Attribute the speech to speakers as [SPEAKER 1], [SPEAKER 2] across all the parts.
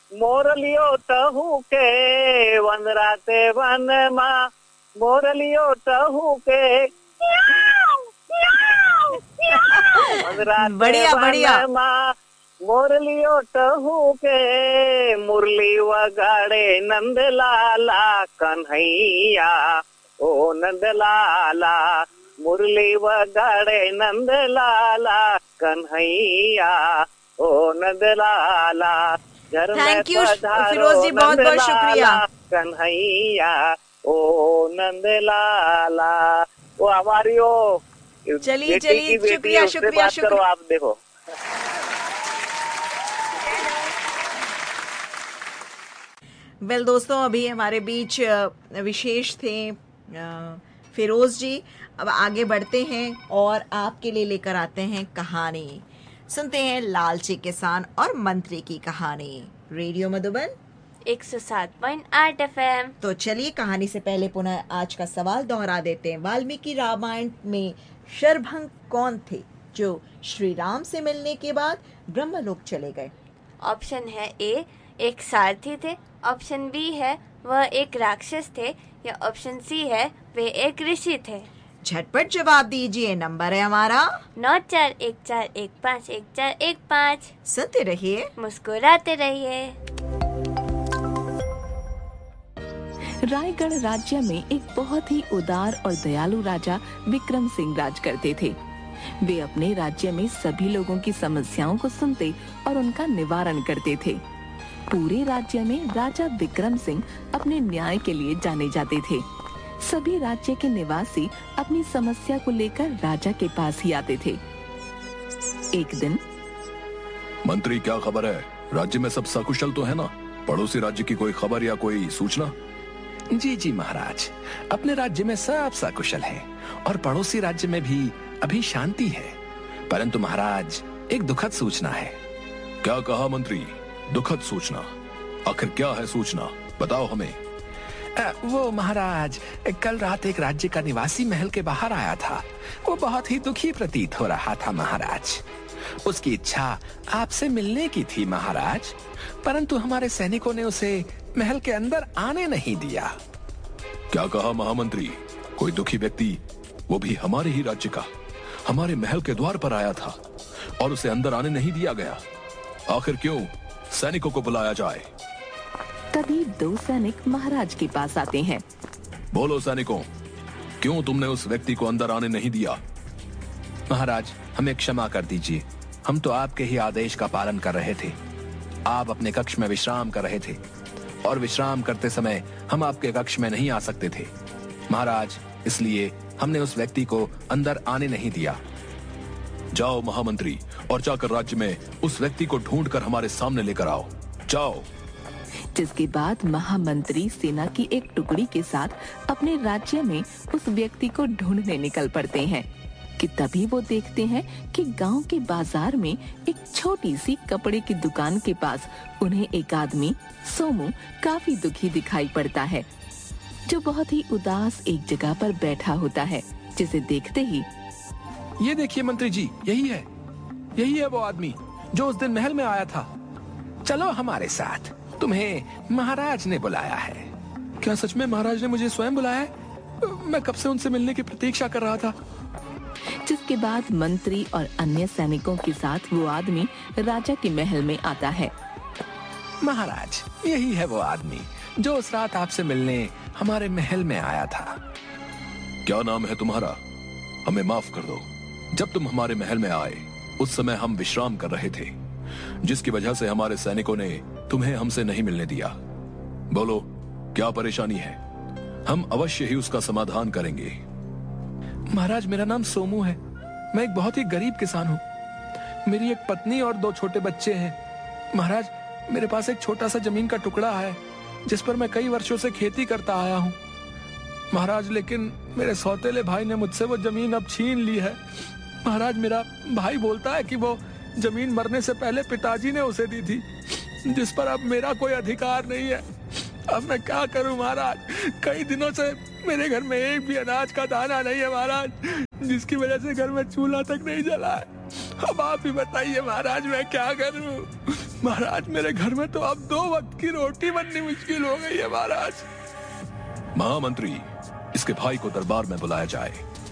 [SPEAKER 1] मोरलियो टहू के वनराते वन माँ, मोरलियो टहू के वनराते
[SPEAKER 2] बढ़िया बढ़िया।
[SPEAKER 1] वन माँ, मोरलियो टहू के मुरली वगाड़े नंदलाला कन्हैया, ओ नंदलाला, मुरली वगाड़े नंदलाला कन्हैया, ओ नंदलाला, घर में
[SPEAKER 2] थैंक यू
[SPEAKER 1] पधारो
[SPEAKER 2] फिरोज जी, बहुत बहुत शुक्रिया।
[SPEAKER 1] नंदलाला कन्हैया, ओ नंदलाला। वो हमारी वो
[SPEAKER 2] चलिए
[SPEAKER 1] बेटी
[SPEAKER 2] चलिए,
[SPEAKER 1] की बेटी है,
[SPEAKER 2] शुक्रिया
[SPEAKER 1] उससे
[SPEAKER 2] शुक्रिया
[SPEAKER 1] बात करो,
[SPEAKER 2] शुक्रिया।
[SPEAKER 1] आप देखो।
[SPEAKER 2] वेल दोस्तों, अभी हमारे बीच विशेष थे फिरोज जी। अब आगे बढ़ते हैं और आपके लिए लेकर आते हैं कहानी। सुनते हैं लालची किसान और मंत्री की कहानी, रेडियो मधुबन
[SPEAKER 3] 107.8 FM।
[SPEAKER 2] तो चलिए, कहानी से पहले पुनः आज का सवाल दोहरा देते हैं। वाल्मीकि रामायण में शरभंग कौन थे जो श्री राम से मिलने के बाद ब्रह्मलोक चले गए?
[SPEAKER 3] ऑप्शन है ए, एक सारथी थे। ऑप्शन बी है वह एक राक्षस थे। या ऑप्शन सी है वे एक ऋषि थे।
[SPEAKER 2] झटपट जवाब दीजिए, नंबर है हमारा
[SPEAKER 3] 9414151415।
[SPEAKER 2] सुनते रहिए,
[SPEAKER 3] मुस्कुराते रहिए।
[SPEAKER 4] रायगढ़ राज्य में एक बहुत ही उदार और दयालु राजा विक्रम सिंह राज करते थे। वे अपने राज्य में सभी लोगों की समस्याओं को सुनते और उनका निवारण करते थे। पूरे राज्य में राजा विक्रम सिंह अपने न्याय के लिए जाने जाते थे। सभी राज्य के निवासी अपनी समस्या को लेकर राजा के पास ही आते थे। एक दिन,
[SPEAKER 5] मंत्री क्या खबर है? राज्य में सब सकुशल तो है ना? पड़ोसी राज्य की कोई खबर या कोई सूचना?
[SPEAKER 6] जी जी महाराज, अपने राज्य में सब सकुशल है और पड़ोसी राज्य में भी अभी शांति है। परंतु महाराज, एक दुखद सूचना है।
[SPEAKER 5] क्या कहा मंत्री? दुखद सूचना? आखिर क्या है सूचना? बताओ हमें।
[SPEAKER 6] वो महाराज, कल रात एक राज्य का निवासी महल के बाहर आया था। वो बहुत ही दुखी प्रतीत हो रहा था महाराज। उसकी इच्छा आपसे मिलने की थी महाराज, परंतु हमारे सैनिकों ने उसे महल के अंदर आने नहीं दिया।
[SPEAKER 5] क्या कहा महामंत्री? कोई दुखी व्यक्ति, वो भी हमारे ही राज्य का, हमारे महल के द्वार पर आया था और उसे अंदर आने नहीं दिया गया? आखिर क्यों? सैनिकों को बुलाया जाए।
[SPEAKER 4] तभी दो सैनिक महाराज के पास आते हैं।
[SPEAKER 5] बोलो सैनिकों, क्यों तुमने उस व्यक्ति को अंदर आने नहीं दिया?
[SPEAKER 6] महाराज, हमें क्षमा कर दीजिए। हम तो आपके ही आदेश का पालन कर रहे थे। आप अपने कक्ष में विश्राम कर रहे थे और विश्राम करते समय हम आपके कक्ष में नहीं आ सकते थे महाराज, इसलिए हमने उस व्यक्ति को अंदर आने नहीं दिया।
[SPEAKER 5] जाओ महामंत्री, और जाकर राज्य में उस व्यक्ति को ढूंढकर हमारे सामने लेकर आओ। जाओ।
[SPEAKER 4] जिसके बाद महामंत्री सेना की एक टुकड़ी के साथ अपने राज्य में उस व्यक्ति को ढूंढने निकल पड़ते हैं कि तभी वो देखते हैं कि गांव के बाजार में एक छोटी सी कपड़े की दुकान के पास उन्हें एक आदमी सोमू काफी दुखी दिखाई पड़ता है, जो बहुत ही उदास एक जगह पर बैठा होता है। जिसे देखते ही,
[SPEAKER 6] ये देखिए मंत्री जी, यही है वो आदमी जो उस दिन महल में आया था। चलो हमारे साथ, तुम्हें महाराज ने बुलाया है।
[SPEAKER 5] क्या सच में महाराज ने मुझे स्वयं बुलाया है? मैं कब से उनसे मिलने की प्रतीक्षा कर रहा था।
[SPEAKER 4] जिसके बाद मंत्री और अन्य सैनिकों के साथ वो आदमी राजा के महल में आता है।
[SPEAKER 6] महाराज, यही है वो आदमी जो उस रात आपसे मिलने हमारे महल में आया था।
[SPEAKER 5] क्या नाम है तुम्हारा? हमें माफ कर दो। जब तुम हमारे महल में आए उस समय हम विश्राम कर रहे थे, जिसकी वजह से हमारे सैनिकों ने तुम्हें हमसे नहीं मिलने दिया। बोलो, क्या परेशानी है? हम अवश्य ही उसका समाधान करेंगे।
[SPEAKER 6] महाराज, मेरा नाम सोमू है। मैं एक बहुत ही गरीब किसान हूँ। मेरी एक पत्नी और 2 छोटे बच्चे हैं। महाराज, मेरे पास एक छोटा सा जमीन का टुकड़ा है जिस पर मैं कई वर्षों से खेती करता आया हूँ महाराज, लेकिन मेरे सौतेले भाई ने मुझसे वो जमीन अब छीन ली है। महाराज, मेरा भाई बोलता है कि वो जमीन मरने से पहले पिताजी ने उसे दी थी, जिस पर अब मेरा कोई अधिकार नहीं है। अब मैं क्या करूं महाराज? कई दिनों से मेरे घर में एक भी अनाज का दाना नहीं है महाराज, जिसकी वजह से घर में चूल्हा तक नहीं जला है। अब आप ही बताइए महाराज, मैं क्या करूं? महाराज, मेरे घर में तो अब 2 वक्त की रोटी बननी मुश्किल हो गई है महाराज।
[SPEAKER 5] महामंत्री, इसके भाई को दरबार में बुलाया जाए।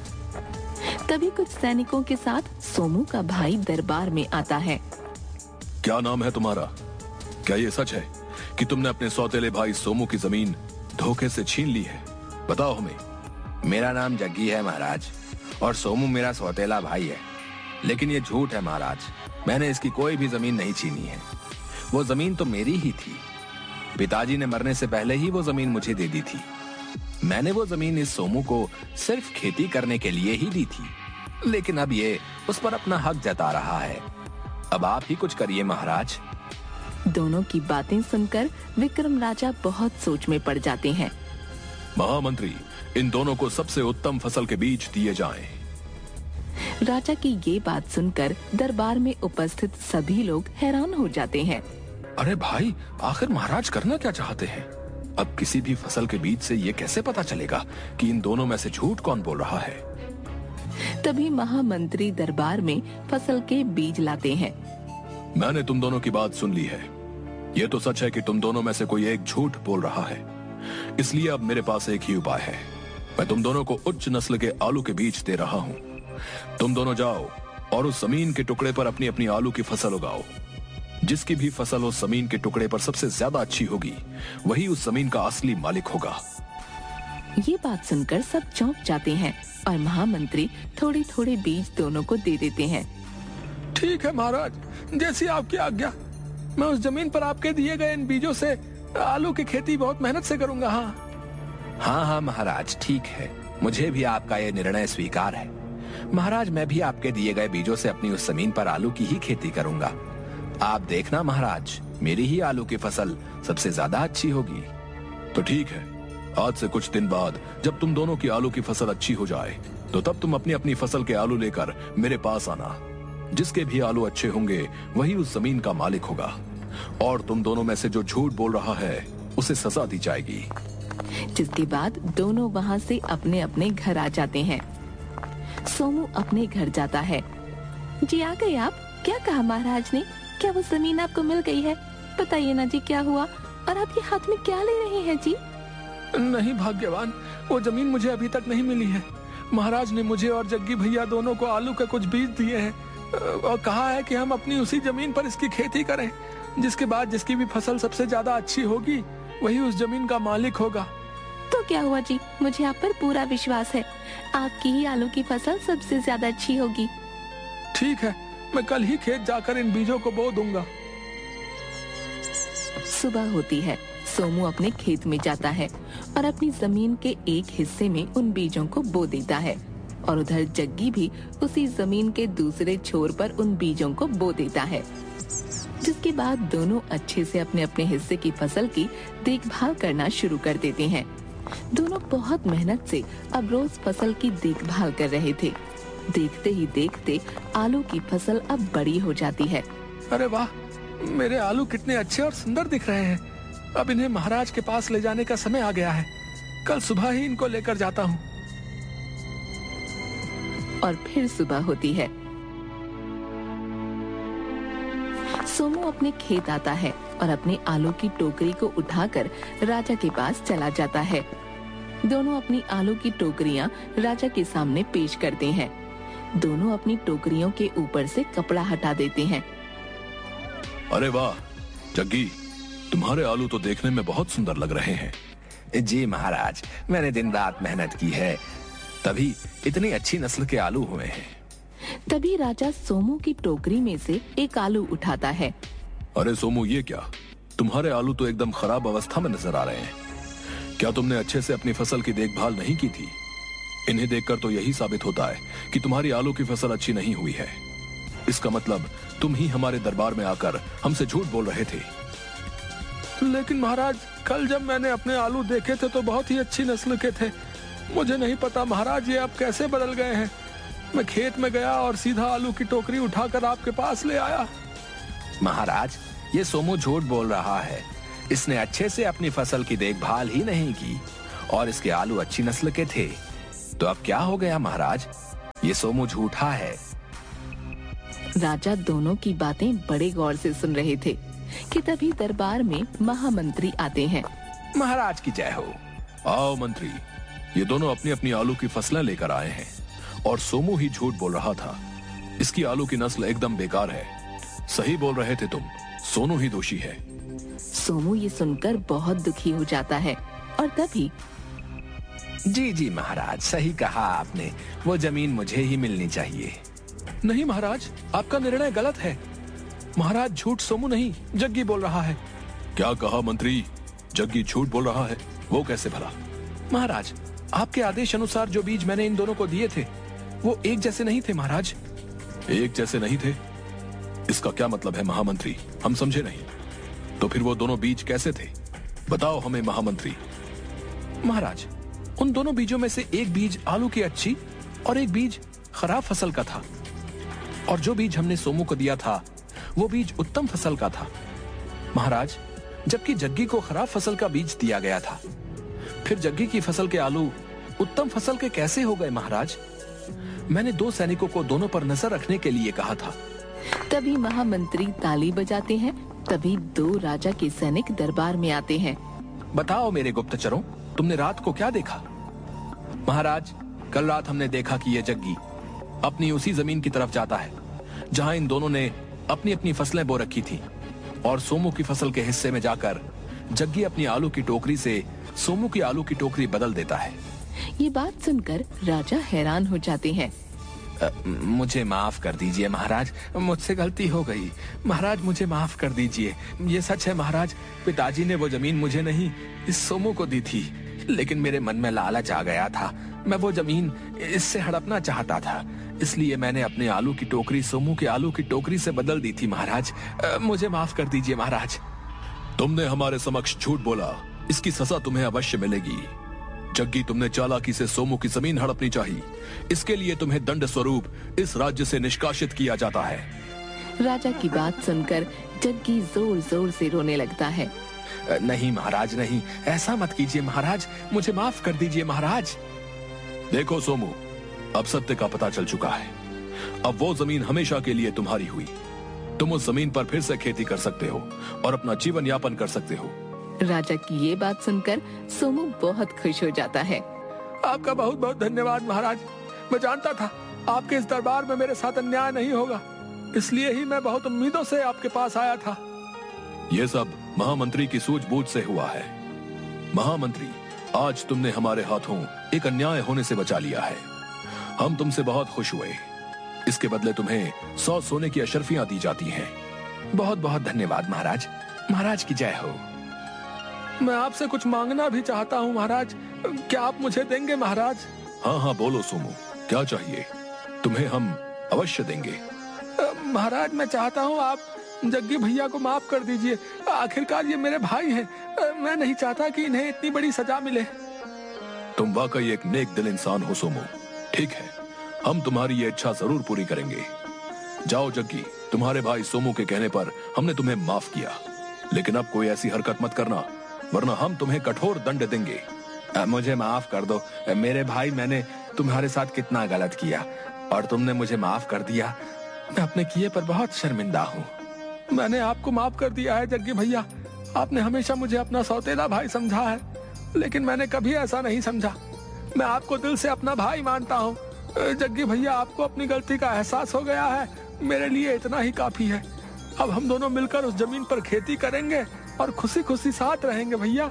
[SPEAKER 4] तभी कुछ सैनिकों के साथ सोमू का भाई दरबार में आता है।
[SPEAKER 5] क्या नाम है तुम्हारा? क्या ये सच है कि तुमने अपने सौतेले भाई सोमू की जमीन धोखे से छीन ली है? बताओ हमें।
[SPEAKER 7] मेरा नाम जग्गी है महाराज, और सोमू मेरा सौतेला भाई है। लेकिन ये झूठ है महाराज, मैंने इसकी कोई भी जमीन नहीं छीनी है। वो जमीन तो मेरी ही थी। पिताजी ने मरने से पहले ही वो जमीन मुझे दे दी थी। मैंने वो जमीन इस सोमू को सिर्फ खेती करने के लिए ही दी थी, लेकिन अब ये उस पर अपना हक जता रहा है। अब आप ही कुछ करिए महाराज।
[SPEAKER 4] दोनों की बातें सुनकर विक्रम राजा बहुत सोच में पड़ जाते हैं।
[SPEAKER 5] महामंत्री, इन दोनों को सबसे उत्तम फसल के बीज दिए जाएं।
[SPEAKER 4] राजा की ये बात सुनकर दरबार में उपस्थित सभी लोग हैरान हो जाते हैं।
[SPEAKER 5] अरे भाई, आखिर महाराज करना क्या चाहते हैं? अब किसी भी फसल के बीज से ये कैसे पता चलेगा कि इन दोनों में से झूठ कौन बोल रहा है?
[SPEAKER 4] तभी महामंत्री दरबार में फसल के बीज लाते हैं।
[SPEAKER 5] मैंने तुम दोनों की बात सुन ली है। ये तो सच है कि तुम दोनों में से कोई एक झूठ बोल रहा है, इसलिए अब मेरे पास एक ही उपाय है। मैं तुम दोनों को उच्च नस्ल के आलू के बीज दे रहा हूँ। तुम दोनों जाओ और उस जमीन के टुकड़े पर अपनी अपनी आलू की फसल उगाओ। जिसकी भी फसल उस जमीन के टुकड़े पर सबसे ज्यादा अच्छी होगी, वही उस जमीन का असली मालिक होगा।
[SPEAKER 4] ये बात सुनकर सब चौंक जाते हैं और महामंत्री थोड़े थोड़े बीज दोनों को दे देते हैं।
[SPEAKER 6] ठीक है महाराज, जैसी आपकी आज्ञा। मैं उस जमीन पर आपके दिए गए इन बीजों से आलू की खेती बहुत मेहनत से करूंगा।
[SPEAKER 7] हाँ महाराज, ठीक है। मुझे भी आपका ये निर्णय स्वीकार है। महाराज, मैं भी आपके दिए गए बीजों से अपनी उस जमीन पर आलू की ही खेती करूंगा। आप देखना महाराज, मेरी ही आलू की फसल सबसे ज्यादा अच्छी होगी।
[SPEAKER 5] तो ठीक है, आज से कुछ दिन बाद जब तुम दोनों की आलू की फसल अच्छी हो जाए, तो तब तुम अपनी अपनी फसल के आलू लेकर मेरे पास आना। जिसके भी आलू अच्छे होंगे, वही उस जमीन का मालिक होगा। और तुम दोनों में से जो झूठ बोल रहा है, उसे सजा दी जाएगी।
[SPEAKER 4] जिसके बाद दोनों वहाँ से अपने अपने घर आ जाते हैं। सोमू अपने घर जाता है। जी आ गए आप? क्या कहा महाराज ने? क्या वो जमीन आपको मिल गई है? बताइए ना जी, क्या हुआ? और आप ये हाथ में क्या ले रहे हैं जी?
[SPEAKER 6] नहीं भाग्यवान, वो जमीन मुझे अभी तक नहीं मिली है। महाराज ने मुझे और जग्गी भैया दोनों को आलू के कुछ बीज दिए हैं और कहा है कि हम अपनी उसी जमीन पर इसकी खेती करें। जिसके बाद जिसकी भी फसल सबसे ज्यादा अच्छी होगी, वही उस जमीन का मालिक होगा।
[SPEAKER 4] तो क्या हुआ जी, मुझे आप पर पूरा विश्वास है। आपकी ही आलू की फसल सबसे ज्यादा अच्छी होगी।
[SPEAKER 6] ठीक है, मैं कल ही खेत जाकर इन बीजों को बो दूंगा।
[SPEAKER 4] सुबह होती है। सोमू अपने खेत में जाता है और अपनी जमीन के एक हिस्से में उन बीजों को बो देता है, और उधर जग्गी भी उसी जमीन के दूसरे छोर पर उन बीजों को बो देता है। जिसके बाद दोनों अच्छे से अपने अपने हिस्से की फसल की देखभाल करना शुरू कर देते हैं। दोनों बहुत मेहनत से अब रोज फसल की देखभाल कर रहे थे। देखते ही देखते आलू की फसल अब बड़ी हो जाती है।
[SPEAKER 6] अरे वाह, मेरे आलू कितने अच्छे और सुंदर दिख रहे हैं। अब इन्हें महाराज के पास ले जाने का समय आ गया है। कल सुबह ही इनको लेकर जाता हूँ।
[SPEAKER 4] और फिर सुबह होती है। सोमू अपने खेत आता है और अपने आलू की टोकरी को उठाकर राजा के पास चला जाता है। दोनों अपनी आलू की टोकरियां राजा के सामने पेश करते हैं। दोनों अपनी टोकरियों के ऊपर से कपड़ा हटा देते हैं।
[SPEAKER 5] अरे वाह जग्गी, तुम्हारे आलू तो देखने में बहुत सुंदर लग रहे हैं।
[SPEAKER 7] जी महाराज, मैंने दिन रात मेहनत की है, तभी इतनी अच्छी नस्ल के आलू हुए हैं।
[SPEAKER 4] तभी राजा सोमू की टोकरी में से एक आलू उठाता है।
[SPEAKER 5] अरे सोमू, ये क्या? तुम्हारे आलू तो एकदम खराब अवस्था में नजर आ रहे हैं। क्या तुमने अच्छे से अपनी फसल की देखभाल नहीं की थी? इन्हें देखकर तो यही साबित होता है कि तुम्हारी आलू की फसल अच्छी नहीं हुई है। इसका मतलब तुम ही हमारे दरबार में आकर हमसे झूठ बोल रहे थे।
[SPEAKER 6] लेकिन महाराज, कल जब मैंने अपने आलू देखे थे तो बहुत ही अच्छी नस्ल के थे। मुझे नहीं पता महाराज ये अब कैसे बदल गए हैं। मैं खेत में गया और सीधा आलू की टोकरी उठाकर आपके पास ले आया।
[SPEAKER 7] महाराज, ये सोमू झूठ बोल रहा है। इसने अच्छे से अपनी फसल की देखभाल ही नहीं की और इसके आलू अच्छी नस्ल के थे। तो अब क्या हो गया महाराज? ये सोमू झूठा है।
[SPEAKER 4] राजा दोनों की बातें बड़े गौर से सुन रहे थे। कि तभी दरबार में महामंत्री आते हैं।
[SPEAKER 5] महाराज की जय हो। आओ मंत्री, ये दोनों अपनी अपनी आलू की फसलें लेकर आए हैं और सोमू ही झूठ बोल रहा था। इसकी आलू की नस्ल एकदम बेकार है। सही बोल रहे थे तुम, सोनू ही दोषी है।
[SPEAKER 4] सोमू ये सुनकर बहुत दुखी हो जाता है और तभी
[SPEAKER 7] जी जी महाराज, सही कहा आपने, वो जमीन मुझे ही मिलनी चाहिए।
[SPEAKER 6] नहीं महाराज, आपका निर्णय गलत है। महाराज, झूठ सोमू नहीं जग्गी बोल रहा है।
[SPEAKER 5] क्या कहा मंत्री? जग्गी झूठ बोल रहा है? वो कैसे भला?
[SPEAKER 6] महाराज, आपके आदेश अनुसार जो बीज मैंने इन दोनों को दिए थे वो एक जैसे नहीं थे महाराज।
[SPEAKER 5] एक जैसे नहीं थे? इसका क्या मतलब है महामंत्री? हम समझे नहीं। तो फिर वो दोनों बीज कैसे थे? बताओ हमें महामंत्री।
[SPEAKER 6] महाराज, उन दोनों बीजों में से एक बीज आलू की अच्छी और एक बीज खराब फसल का था, और जो बीज हमने सोमू को दिया था वो बीज उत्तम फसल का था। महाराज, जबकि जग्गी को खराब फसल का बीज दिया गया था, फिर जग्गी की फसल के आलू उत्तम फसल के कैसे हो गए महाराज? मैंने 2 सैनिकों को दोनों पर नजर रखने के लिए कहा था।
[SPEAKER 4] तभी महामंत्री ताली बजाते हैं। तभी 2 राजा के सैनिक दरबार में आते हैं।
[SPEAKER 6] बताओ मेरे गुप्तचरों, तुमने रात को क्या देखा?
[SPEAKER 5] महाराज, कल रात हमने देखा कि ये जग्गी अपनी उसी जमीन की तरफ जाता है जहां इन दोनों ने अपनी अपनी फसलें बो रखी थी, और सोमू की फसल के हिस्से में जाकर जग्गी अपनी आलू की टोकरी से सोमू की आलू की टोकरी बदल देता है।
[SPEAKER 4] ये बात सुनकर राजा हैरान हो जाते हैं।
[SPEAKER 7] मुझे माफ कर दीजिए महाराज, मुझसे गलती हो गई।
[SPEAKER 6] महाराज, मुझे माफ कर दीजिए। ये सच है महाराज, पिताजी ने वो जमीन मुझे नहीं, इस सोमू को दी थी,
[SPEAKER 7] लेकिन मेरे मन में लालच आ गया था। मैं वो जमीन इससे हड़पना चाहता था, इसलिए मैंने अपने आलू की टोकरी सोमू के आलू की टोकरी से बदल दी थी महाराज। मुझे माफ कर दीजिए महाराज।
[SPEAKER 5] तुमने हमारे समक्ष झूठ बोला, इसकी सजा तुम्हें अवश्य मिलेगी। जग्गी, तुमने चालाकी से सोमू की जमीन हड़पनी चाहिए। इसके लिए तुम्हें दंड स्वरूप इस राज्य से निष्कासित किया जाता है।
[SPEAKER 4] राजा की बात सुनकर जग्गी जोर जोर से रोने लगता है।
[SPEAKER 7] नहीं महाराज, नहीं, ऐसा मत कीजिए महाराज, मुझे माफ कर दीजिए महाराज।
[SPEAKER 5] देखो सोमू, अब सत्य का पता चल चुका है। अब वो जमीन हमेशा के लिए तुम्हारी हुई। तुम उस जमीन पर फिर से खेती कर सकते हो और अपना जीवन यापन कर सकते हो।
[SPEAKER 4] राजा की ये बात सुनकर सोमू बहुत खुश हो जाता है।
[SPEAKER 6] आपका बहुत बहुत धन्यवाद महाराज। मैं जानता था आपके इस दरबार में मेरे साथ अन्याय नहीं होगा, इसलिए ही मैं बहुत उम्मीदों से आपके पास आया था।
[SPEAKER 5] ये सब महामंत्री की सूझबूझ से हुआ है। महामंत्री, आज तुमने हमारे हाथों एक अन्याय होने से बचा लिया है। हम तुमसे बहुत खुश हुए। इसके बदले तुम्हें 100 सोने की अशर्फियां दी जाती हैं।
[SPEAKER 7] बहुत बहुत धन्यवाद महाराज। महाराज की जय हो।
[SPEAKER 6] मैं आपसे कुछ मांगना भी चाहता हूँ महाराज, क्या आप मुझे देंगे महाराज?
[SPEAKER 5] हाँ हाँ, बोलो सोमू, क्या चाहिए? तुम्हें हम अवश्य देंगे।
[SPEAKER 6] महाराज, मैं चाहता हूँ आप जग्गी भैया को माफ कर दीजिए। आखिरकार ये मेरे भाई हैं। मैं नहीं चाहता कि इन्हें इतनी बड़ी सजा मिले।
[SPEAKER 5] तुम वाकई एक नेक दिल इंसान हो सोमू। ठीक है, हम तुम्हारी ये इच्छा जरूर पूरी करेंगे। जाओ जग्गी, तुम्हारे भाई सोमू के कहने पर हमने तुम्हें माफ किया, लेकिन अब कोई ऐसी हरकत मत करना, वरना हम तुम्हें कठोर दंड देंगे।
[SPEAKER 7] मुझे माफ कर दो मेरे भाई, मैंने तुम्हारे साथ कितना गलत किया और तुमने मुझे माफ कर दिया।
[SPEAKER 6] मैं अपने किए पर बहुत शर्मिंदा हूँ। मैंने आपको माफ कर दिया है जग्गी भैया। आपने हमेशा मुझे अपना सौतेला भाई समझा है, लेकिन मैंने कभी ऐसा नहीं समझा। मैं आपको दिल से अपना भाई मानता हूँ। जग्गी भैया, आपको अपनी गलती का एहसास हो गया है, मेरे लिए इतना ही काफी है। अब हम दोनों मिलकर उस जमीन पर खेती करेंगे और खुशी खुशी साथ रहेंगे भैया।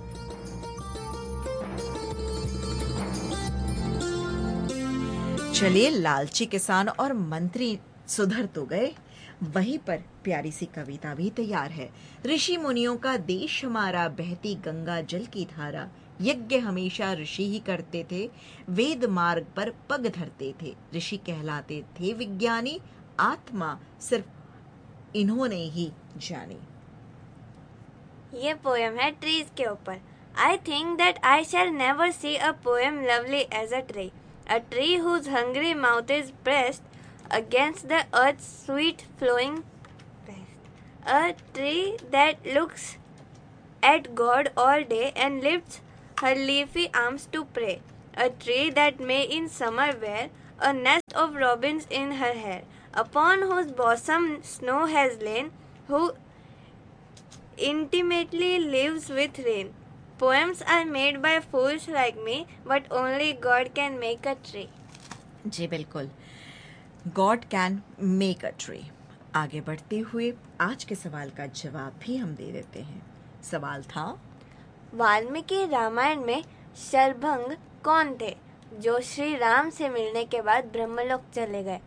[SPEAKER 2] चलिए, लालची किसान और मंत्री सुधर तो गए, वहीं पर प्यारी सी कविता भी तैयार है। ऋषि मुनियों का देश हमारा, बहती गंगा जल की धारा। यज्ञ हमेशा ऋषि ही करते थे, वेद मार्ग पर पग धरते थे। ऋषि कहलाते थे विज्ञानी, आत्मा सिर्फ इन्होंने ही जानी।
[SPEAKER 3] ये पोएम है ट्रीज के ऊपर। I think that I shell never see a poem lovely as a tree whose hungry mouth is pressed against the earth's sweet flowing breast. A tree that looks at God all day and lifts her leafy arms to pray. A tree that may in summer wear a nest of robins in her hair, upon whose bosom snow has lain, intimately lives with rain. Poems are made by fools like me, but only God can make a tree.
[SPEAKER 2] जी बिल्कुल, God can make a tree. आगे बढ़ते हुए आज के सवाल का जवाब भी हम दे देते हैं। सवाल था,
[SPEAKER 3] वाल्मीकि रामायण में शरभंग कौन थे जो श्री राम से मिलने के बाद ब्रह्मलोक चले गए?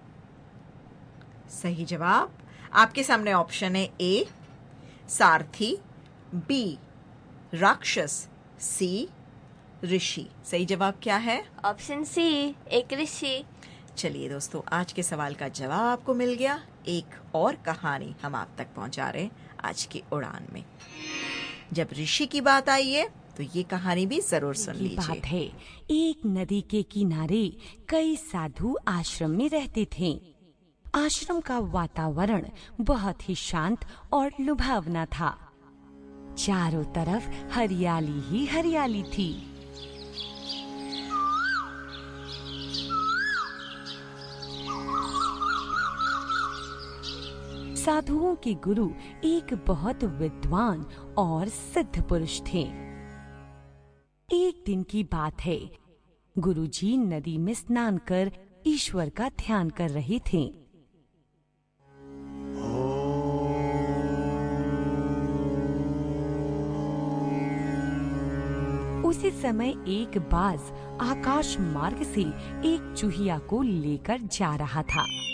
[SPEAKER 2] सही जवाब आपके सामने ऑप्शन है ए सारथी, बी राक्षस, सी ऋषि। सही जवाब क्या है?
[SPEAKER 3] ऑप्शन सी, एक ऋषि।
[SPEAKER 2] चलिए दोस्तों, आज के सवाल का जवाब आपको मिल गया। एक और कहानी हम आप तक पहुंचा रहे हैं आज की उड़ान में। जब ऋषि की बात आई है तो ये कहानी भी जरूर सुन
[SPEAKER 8] की
[SPEAKER 2] लीजिए।
[SPEAKER 8] बात है, एक नदी के किनारे कई साधु आश्रम में रहते थे। आश्रम का वातावरण बहुत ही शांत और लुभावना था। चारों तरफ हरियाली ही हरियाली थी। साधुओं के गुरु एक बहुत विद्वान और सिद्ध पुरुष थे। एक दिन की बात है, गुरुजी नदी में स्नान कर ईश्वर का ध्यान कर रहे थे। उसी समय एक बाज आकाश मार्ग से एक चूहिया को लेकर जा रहा था।